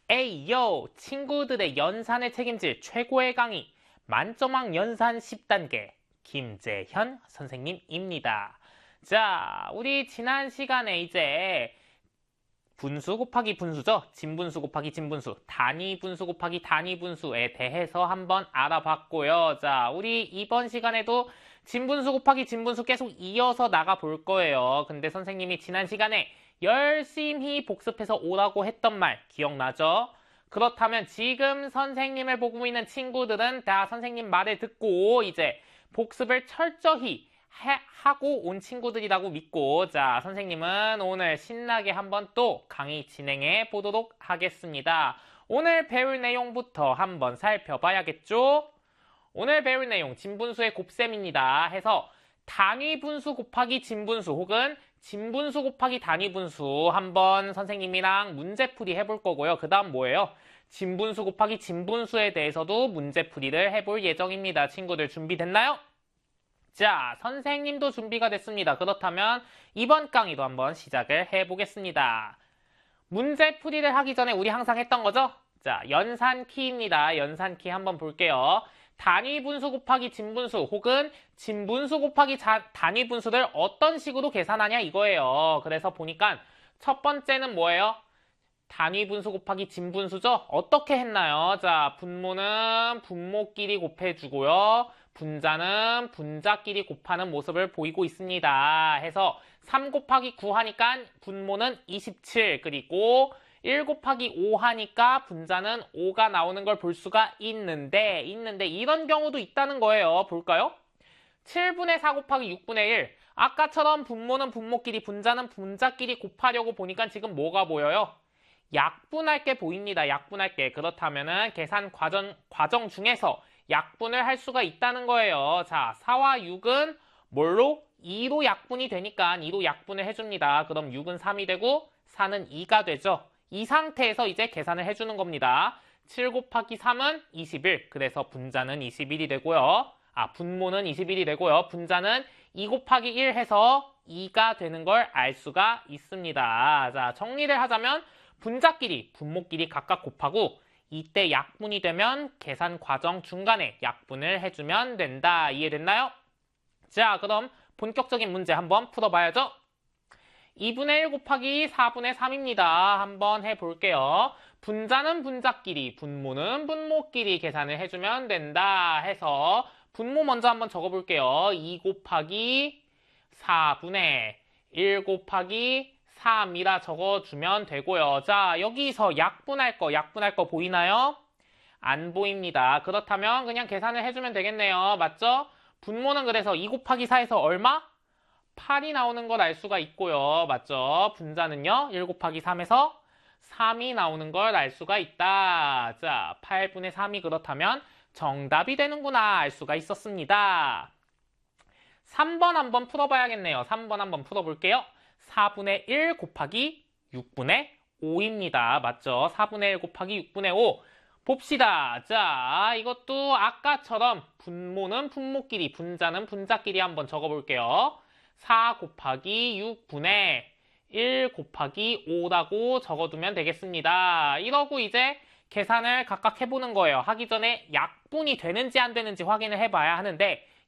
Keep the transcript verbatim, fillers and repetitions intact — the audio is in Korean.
에이요! 친구들의 연산을 책임질 최고의 강의 만점왕 연산 십 단계 김재현 선생님입니다. 자, 우리 지난 시간에 이제 분수 곱하기 분수죠? 진분수 곱하기 진분수, 단위 분수 곱하기 단위 분수에 대해서 한번 알아봤고요. 자, 우리 이번 시간에도 진분수 곱하기 진분수 계속 이어서 나가 볼 거예요. 근데 선생님이 지난 시간에 열심히 복습해서 오라고 했던 말 기억나죠? 그렇다면 지금 선생님을 보고 있는 친구들은 다 선생님 말을 듣고 이제 복습을 철저히 해, 하고 온 친구들이라고 믿고, 자, 선생님은 오늘 신나게 한번 또 강의 진행해 보도록 하겠습니다. 오늘 배울 내용부터 한번 살펴봐야겠죠? 오늘 배울 내용 진분수의 곱셈입니다. 해서 단위 분수 곱하기 진분수 혹은 진분수 곱하기 단위 분수 한번 선생님이랑 문제풀이 해볼 거고요. 그 다음 뭐예요? 진분수 곱하기 진분수에 대해서도 문제풀이를 해볼 예정입니다. 친구들 준비됐나요? 자, 선생님도 준비가 됐습니다. 그렇다면 이번 강의도 한번 시작을 해보겠습니다. 문제풀이를 하기 전에 우리 항상 했던 거죠? 자, 연산키입니다. 연산키 한번 볼게요. 단위 분수 곱하기 진분수 혹은 진분수 곱하기 자, 단위 분수를 어떤 식으로 계산하냐 이거예요. 그래서 보니까 첫 번째는 뭐예요? 단위 분수 곱하기 진분수죠? 어떻게 했나요? 자, 분모는 분모끼리 곱해주고요. 분자는 분자끼리 곱하는 모습을 보이고 있습니다. 해서 삼 곱하기 구 하니까 분모는 이십칠, 그리고 일 곱하기 오 하니까 분자는 오가 나오는 걸 볼 수가 있는데, 있는데 이런 경우도 있다는 거예요. 볼까요? 칠분의 사 곱하기 육분의 일. 아까처럼 분모는 분모끼리, 분자는 분자끼리 곱하려고 보니까 지금 뭐가 보여요? 약분할 게 보입니다. 약분할 게. 그렇다면은 계산 과정, 과정 중에서 약분을 할 수가 있다는 거예요. 자, 사와 육은 뭘로? 이로 약분이 되니까 이로 약분을 해줍니다. 그럼 육은 삼이 되고 사는 이가 되죠. 이 상태에서 이제 계산을 해주는 겁니다. 칠 곱하기 삼은 이십일. 그래서 분자는 이십일이 되고요. 아, 분모는 이십일이 되고요. 분자는 이 곱하기 일 해서 이가 되는 걸 알 수가 있습니다. 자, 정리를 하자면 분자끼리, 분모끼리 각각 곱하고 이때 약분이 되면 계산 과정 중간에 약분을 해주면 된다. 이해됐나요? 자, 그럼 본격적인 문제 한번 풀어봐야죠. 이분의 일 곱하기 사분의 삼입니다. 한번 해볼게요. 분자는 분자끼리, 분모는 분모끼리 계산을 해주면 된다 해서 분모 먼저 한번 적어볼게요. 이 곱하기 사분의 일 곱하기 삼이라 적어주면 되고요. 자, 여기서 약분할 거, 약분할 거 보이나요? 안 보입니다. 그렇다면 그냥 계산을 해주면 되겠네요. 맞죠? 분모는 그래서 이 곱하기 사에서 얼마? 팔이 나오는 걸 알 수가 있고요. 맞죠? 분자는요, 일 곱하기 삼에서 삼이 나오는 걸 알 수가 있다. 자, 팔분의 삼이 그렇다면 정답이 되는구나 알 수가 있었습니다. 삼 번 한번 풀어봐야겠네요. 삼 번 한번 풀어볼게요. 사분의 일 곱하기 육분의 오입니다. 맞죠? 사분의 일 곱하기 육분의 오. 봅시다. 자, 이것도 아까처럼 분모는 분모끼리, 분자는 분자끼리 한번 적어볼게요. 사 곱하기 육분의 일 곱하기 오라고 적어두면 되겠습니다. 이러고 이제 계산을 각각 해보는 거예요. 하기 전에 약분이 되는지 안 되는지 확인을 해봐야 하는데